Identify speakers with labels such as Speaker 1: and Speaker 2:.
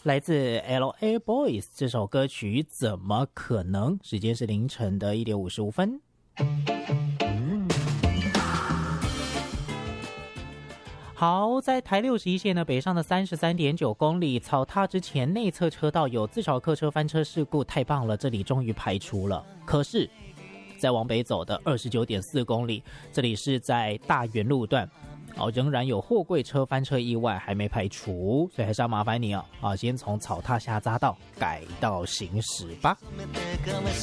Speaker 1: 来自 LA Boys 这首歌曲怎么可能？时间是凌晨的1点55分。好，在台61线呢北上的33.9公里，草踏之前内侧车道有自少客车翻车事故，太棒了，这里终于排除了。可是再往北走的29.4公里，这里是在大园路段，仍然有货柜车翻车意外还没排除，所以还是要麻烦你先从草踏下匝道改道行驶吧。